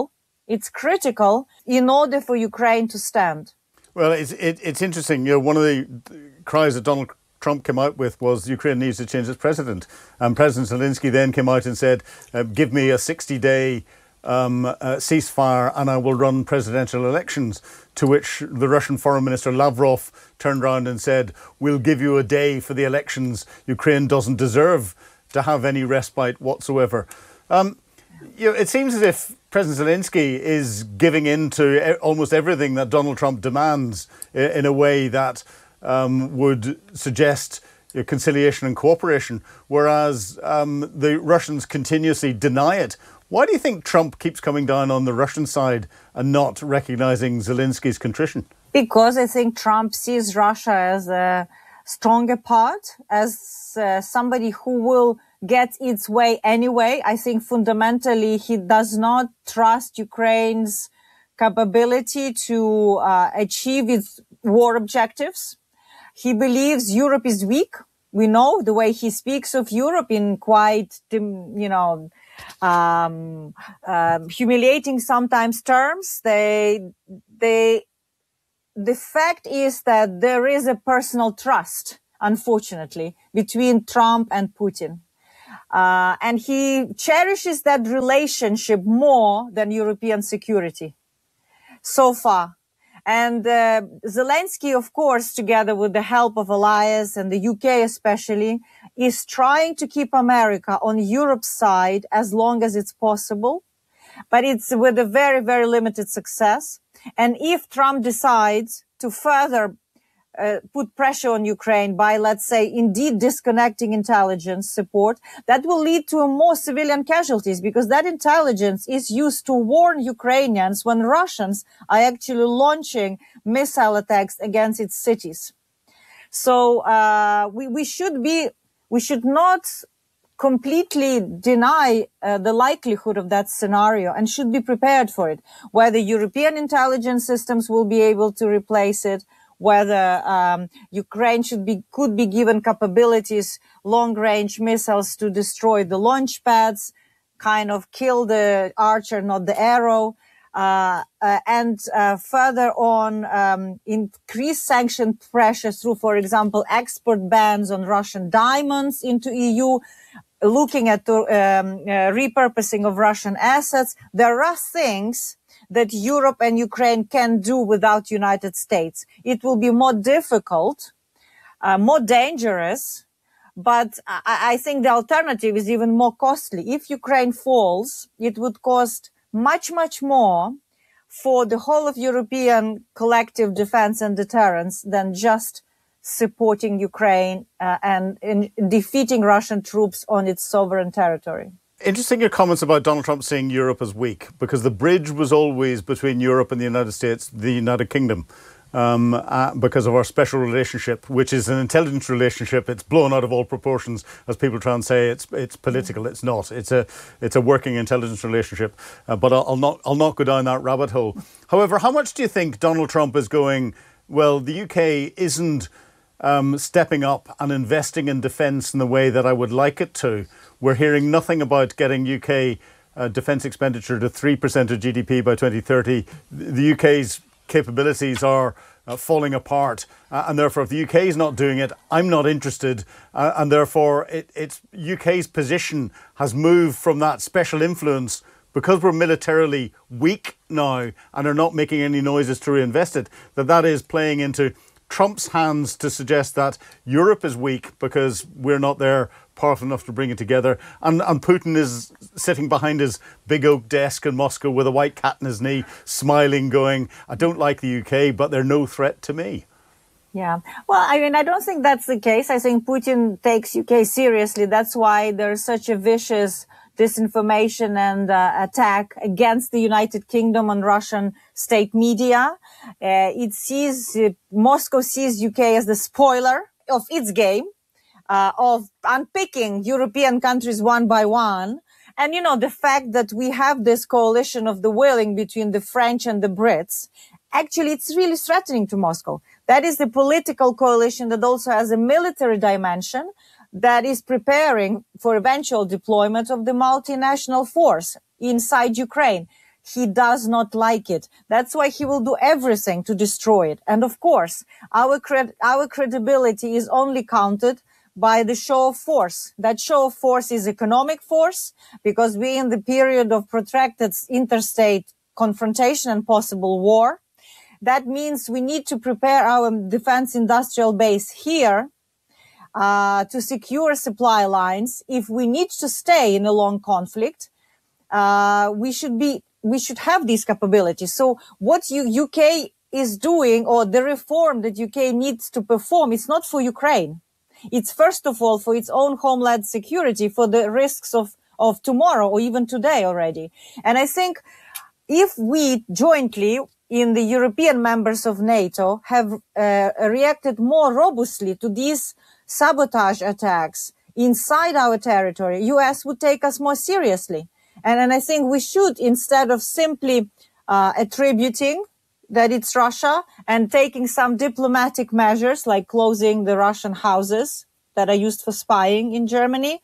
It's critical in order for Ukraine to stand. Well, it's it, it's interesting. You know, one of the cries that Donald Trump came out with was Ukraine needs to change its president. And President Zelensky then came out and said, uh, give me a sixty-day um, uh, ceasefire and I will run presidential elections. To which the Russian Foreign Minister Lavrov turned around and said, we'll give you a day for the elections. Ukraine doesn't deserve to have any respite whatsoever. Um, you know, it seems as if President Zelensky is giving in to almost everything that Donald Trump demands in a way that um, would suggest conciliation and cooperation, whereas um, the Russians continuously deny it. Why do you think Trump keeps coming down on the Russian side and not recognising Zelensky's contrition? Because I think Trump sees Russia as a stronger part, as uh, somebody who will get its way anyway. I think fundamentally he does not trust Ukraine's capability to uh, achieve its war objectives. He believes Europe is weak. We know the way he speaks of Europe in quite, you know, um, uh, humiliating sometimes terms. They, they, the fact is that there is a personal trust, unfortunately, between Trump and Putin. Uh, and he cherishes that relationship more than European security so far. And uh, Zelensky, of course, together with the help of allies and the U K especially, is trying to keep America on Europe's side as long as it's possible. But it's with a very, very limited success. And if Trump decides to further uh, put pressure on Ukraine by, let's say, indeed disconnecting intelligence support, that will lead to more civilian casualties, because that intelligence is used to warn Ukrainians when Russians are actually launching missile attacks against its cities. So uh, we, we should be, we should not completely deny uh, the likelihood of that scenario and should be prepared for it. Whether European intelligence systems will be able to replace it, whether um, Ukraine should be could be given capabilities, long-range missiles to destroy the launch pads, kind of kill the archer, not the arrow, uh, uh, and uh, further on um, increase sanction pressure through, for example, export bans on Russian diamonds into E U, looking at the um, uh, repurposing of Russian assets. There are things that Europe and Ukraine can do without United States. It will be more difficult, uh, more dangerous, but I, I think the alternative is even more costly. If Ukraine falls, it would cost much, much more for the whole of European collective defense and deterrence than just supporting Ukraine uh, and in defeating Russian troops on its sovereign territory. Interesting your comments about Donald Trump seeing Europe as weak, because the bridge was always between Europe and the United States, the United Kingdom, um, uh, because of our special relationship, which is an intelligence relationship. It's blown out of all proportions, as people try and say it's it's political. It's not. It's a it's a working intelligence relationship. Uh, but I'll, I'll not I'll not go down that rabbit hole. However, how much do you think Donald Trump is going, well, the U K isn't um, stepping up and investing in defence in the way that I would like it to? We're hearing nothing about getting U K uh, defence expenditure to three percent of G D P by twenty thirty. The U K's capabilities are uh, falling apart, uh, and therefore if the U K is not doing it, I'm not interested, uh, and therefore it, it's U K's position has moved from that special influence, because we're militarily weak now and are not making any noises to reinvest it, that that is playing into Trump's hands to suggest that Europe is weak because we're not there powerful enough to bring it together. And, and Putin is sitting behind his big oak desk in Moscow with a white cat in his knee, smiling, going, I don't like the U K, but they're no threat to me. Yeah. Well, I mean, I don't think that's the case. I think Putin takes U K seriously. That's why there's such a vicious disinformation and uh, attack against the United Kingdom on Russian state media. Uh, it sees, uh, Moscow sees U K as the spoiler of its game, uh, of unpicking European countries one by one. And, you know, the fact that we have this coalition of the willing between the French and the Brits, actually, it's really threatening to Moscow. That is the political coalition that also has a military dimension that is preparing for eventual deployment of the multinational force inside Ukraine. he does not like it. That's why he will do everything to destroy it. And of course, our cred- our credibility is only counted by the show of force. That show of force is economic force, because we're in the period of protracted interstate confrontation and possible war. That means we need to prepare our defense industrial base here uh, to secure supply lines. If we need to stay in a long conflict, uh, we should be, we should have these capabilities. So what you, U K is doing, or the reform that U K needs to perform, it's not for Ukraine. It's first of all for its own homeland security, for the risks of, of tomorrow or even today already. And I think if we jointly in the European members of NATO have uh, reacted more robustly to these sabotage attacks inside our territory, U S would take us more seriously. And, and I think we should, instead of simply uh, attributing that it's Russia and taking some diplomatic measures like closing the Russian houses that are used for spying in Germany,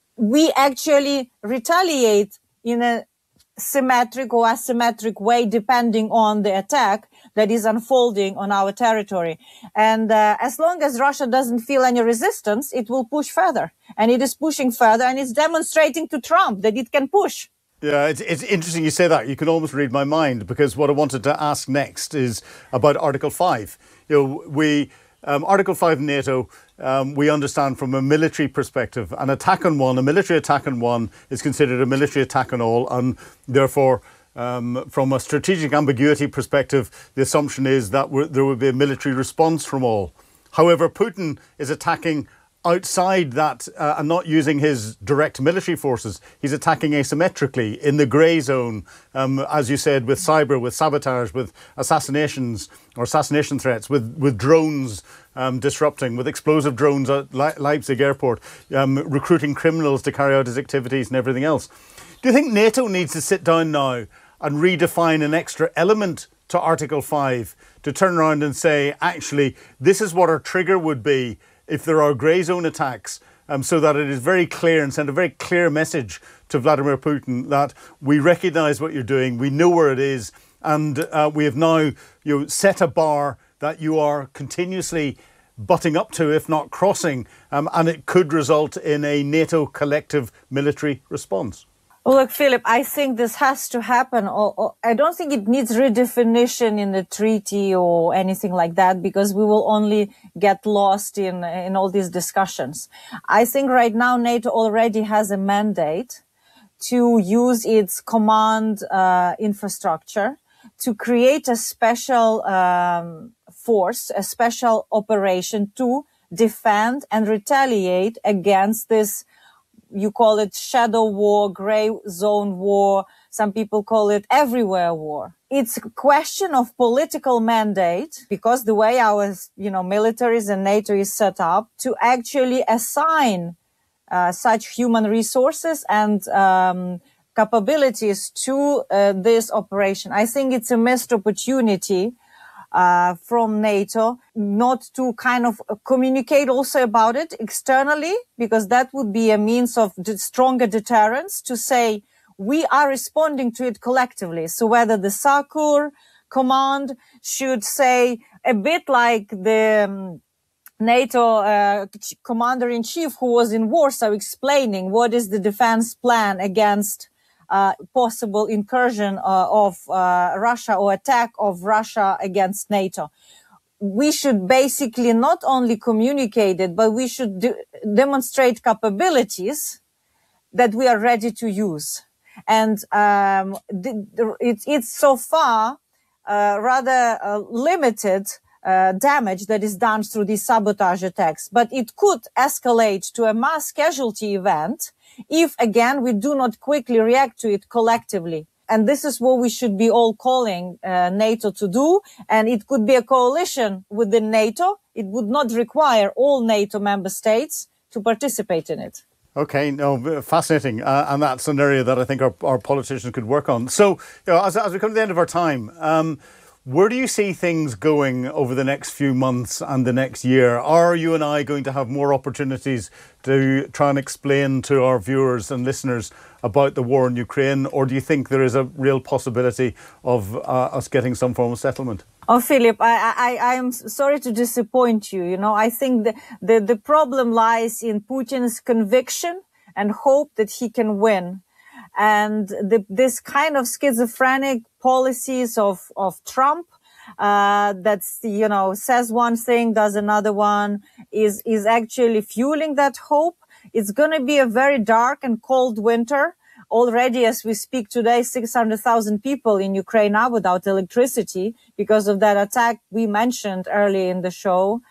we actually retaliate in a symmetric or asymmetric way depending on the attack that is unfolding on our territory. And uh, as long as Russia doesn't feel any resistance, it will push further. And it is pushing further, and it's demonstrating to Trump that it can push. Yeah, it's, it's interesting you say that. You can almost read my mind, because what I wanted to ask next is about Article five. You know, we, um, Article five NATO, um, we understand from a military perspective, an attack on one, a military attack on one is considered a military attack on all, and therefore, um, from a strategic ambiguity perspective, the assumption is that there will be a military response from all. However, Putin is attacking outside that uh, and not using his direct military forces. He's attacking asymmetrically in the grey zone, um, as you said, with cyber, with sabotage, with assassinations or assassination threats, with, with drones um, disrupting, with explosive drones at Le- Leipzig airport, um, recruiting criminals to carry out his activities and everything else. Do you think NATO needs to sit down now and redefine an extra element to Article five to turn around and say, actually, this is what our trigger would be if there are grey zone attacks, um, so that it is very clear and send a very clear message to Vladimir Putin that we recognise what you're doing, we know where it is, and uh, we have now you know, set a bar that you are continuously butting up to, if not crossing, um, and it could result in a NATO collective military response? Well, look, Philip, I think this has to happen. Or, or, I don't think it needs redefinition in the treaty or anything like that, because we will only get lost in, in all these discussions. I think right now NATO already has a mandate to use its command uh, infrastructure to create a special um, force, a special operation to defend and retaliate against this. You call it shadow war, grey zone war. Some people call it everywhere war. It's a question of political mandate, because the way our, you know, militaries and NATO is set up, to actually assign uh, such human resources and um, capabilities to uh, this operation. I think it's a missed opportunity Uh, from NATO not to kind of communicate also about it externally, because that would be a means of de- stronger deterrence, to say we are responding to it collectively. So whether the SACEUR command should say, a bit like the um, NATO uh, commander-in-chief who was in Warsaw explaining what is the defense plan against Uh, possible incursion uh, of uh, Russia or attack of Russia against NATO. We should basically not only communicate it, but we should de- demonstrate capabilities that we are ready to use. And um, the, the, it, it's so far uh, rather uh, limited uh, damage that is done through these sabotage attacks, but it could escalate to a mass casualty event if, again, we do not quickly react to it collectively. And this is what we should be all calling uh, NATO to do. And it could be a coalition within NATO. It would not require all NATO member states to participate in it. Okay, no, fascinating. Uh, and that's an area that I think our, our politicians could work on. So, you know, as, as we come to the end of our time, um, Where do you see things going over the next few months and the next year? Are you and I going to have more opportunities to try and explain to our viewers and listeners about the war in Ukraine, or do you think there is a real possibility of uh, us getting some form of settlement? Oh, Philip, I, I, I am sorry to disappoint you. You know, I think the, the, the problem lies in Putin's conviction and hope that he can win. And the, this kind of schizophrenic policies of, of Trump, uh, that's, you know, says one thing, does another one, is, is actually fueling that hope. It's going to be a very dark and cold winter. Already, as we speak today, six hundred thousand people in Ukraine are without electricity because of that attack we mentioned early in the show.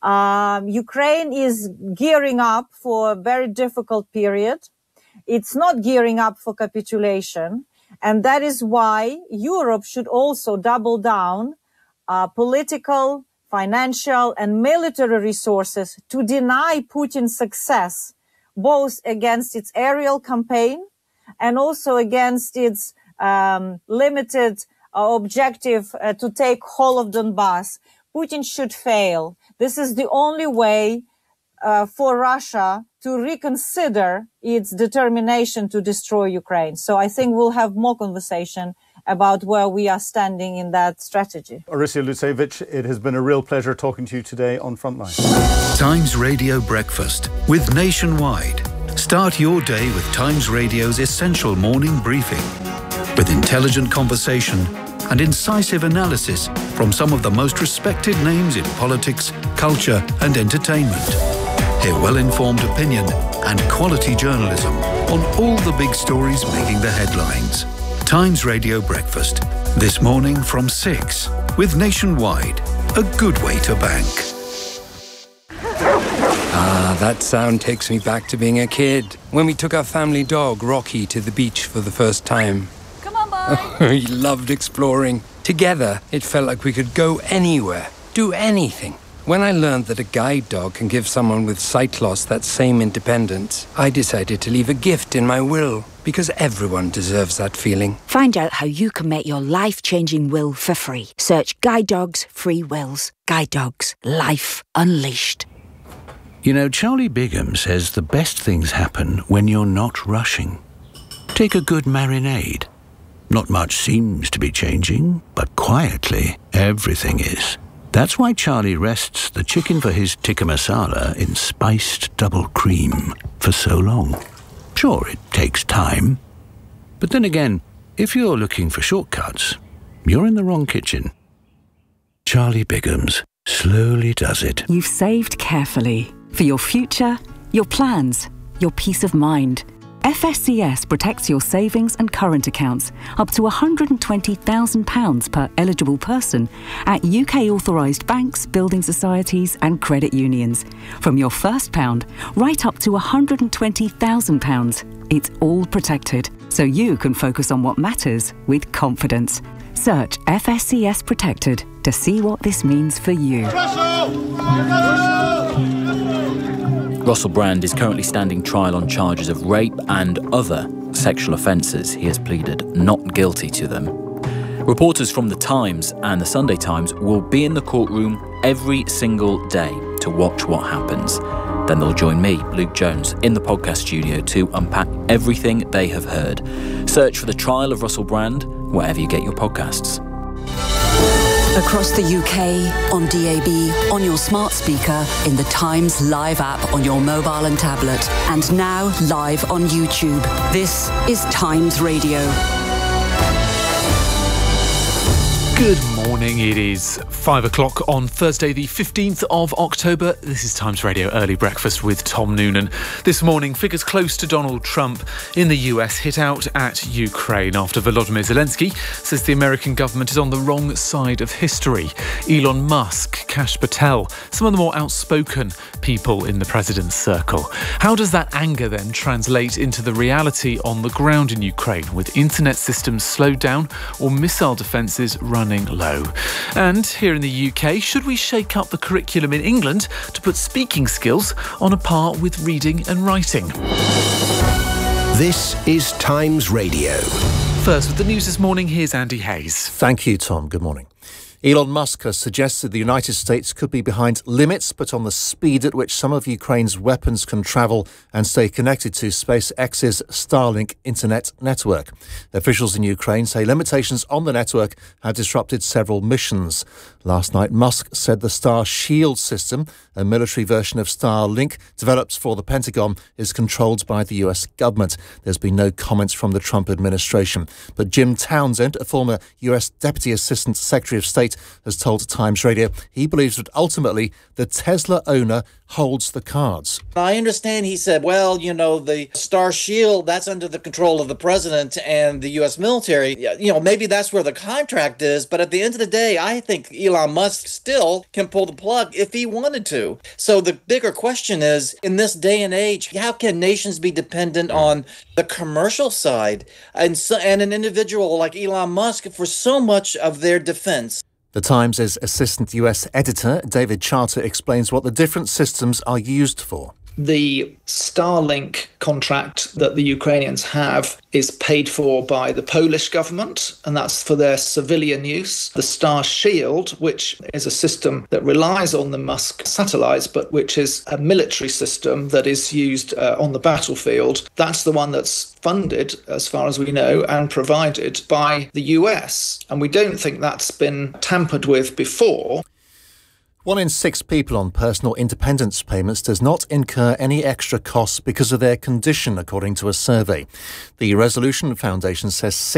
Um, Ukraine is gearing up for a very difficult period. It's not gearing up for capitulation. And that is why Europe should also double down uh, political, financial, and military resources to deny Putin's success, both against its aerial campaign and also against its um, limited uh, objective uh, to take whole of Donbass. Putin should fail. This is the only way uh, for Russia to reconsider its determination to destroy Ukraine. So I think we'll have more conversation about where we are standing in that strategy. Orysia Lutsevich, it has been a real pleasure talking to you today on Frontline. Times Radio Breakfast with Nationwide. Start your day with Times Radio's essential morning briefing with intelligent conversation and incisive analysis from some of the most respected names in politics, culture and entertainment. Hear well-informed opinion and quality journalism on all the big stories making the headlines. Times Radio Breakfast, this morning from six with Nationwide, a good way to bank. Ah, that sound takes me back to being a kid, when we took our family dog, Rocky, to the beach for the first time. Come on, boy. He loved exploring. Together, it felt like we could go anywhere, do anything. When I learned that a guide dog can give someone with sight loss that same independence, I decided to leave a gift in my will, because everyone deserves that feeling. Find out how you can make your life-changing will for free. Search Guide Dogs Free Wills. Guide Dogs. Life Unleashed. You know, Charlie Bigham says the best things happen when you're not rushing. Take a good marinade. Not much seems to be changing, but quietly, everything is. That's why Charlie rests the chicken for his tikka masala in spiced double cream for so long. Sure, it takes time. But then again, if you're looking for shortcuts, you're in the wrong kitchen. Charlie Bigham's slowly does it. You've saved carefully for your future, your plans, your peace of mind. F S C S protects your savings and current accounts up to one hundred twenty thousand pounds per eligible person at U K authorised banks, building societies and credit unions. From your first pound right up to one hundred twenty thousand pounds. It's all protected, so you can focus on what matters with confidence. Search F S C S Protected to see what this means for you. Russell Brand is currently standing trial on charges of rape and other sexual offences. He has pleaded not guilty to them. Reporters from The Times and The Sunday Times will be in the courtroom every single day to watch what happens. Then they'll join me, Luke Jones, in the podcast studio to unpack everything they have heard. Search for The Trial of Russell Brand wherever you get your podcasts. Across the U K, on D A B, on your smart speaker, in the Times Live app on your mobile and tablet, and now live on YouTube. This is Times Radio. Good morning, it is five o'clock on Thursday the fifteenth of October. This is Times Radio Early Breakfast with Tom Noonan. This morning, figures close to Donald Trump in the U S hit out at Ukraine after Volodymyr Zelensky says the American government is on the wrong side of history. Elon Musk, Kash Patel, some of the more outspoken people in the president's circle. How does that anger then translate into the reality on the ground in Ukraine, with internet systems slowed down or missile defences running low? And here in the U K, should we shake up the curriculum in England to put speaking skills on a par with reading and writing? This is Times Radio. First, with the news this morning, here's Andy Hayes. Thank you, Tom. Good morning. Elon Musk has suggested the United States could be behind limits put on the speed at which some of Ukraine's weapons can travel and stay connected to SpaceX's Starlink internet network. Officials in Ukraine say limitations on the network have disrupted several missions. Last night, Musk said the Star Shield system, a military version of Starlink developed for the Pentagon, is controlled by the U S government. There's been no comments from the Trump administration. But Jim Townsend, a former U S Deputy Assistant Secretary of State, has told Times Radio he believes that ultimately the Tesla owner holds the cards. I understand he said, well, you know, the Star Shield, that's under the control of the president and the U S military. You know, maybe that's where the contract is. But at the end of the day, I think Elon Musk still can pull the plug if he wanted to. So the bigger question is, in this day and age, how can nations be dependent on the commercial side and, so, and an individual like Elon Musk for so much of their defense? The Times' assistant U S editor, David Charter, explains what the different systems are used for. The Starlink contract that the Ukrainians have is paid for by the Polish government, and that's for their civilian use. The Star Shield, which is a system that relies on the Musk satellites, but which is a military system that is used uh, on the battlefield, that's the one that's funded, as far as we know, and provided by the U S. And we don't think that's been tampered with before. One in six people on personal independence payments does not incur any extra costs because of their condition, according to a survey. The Resolution Foundation says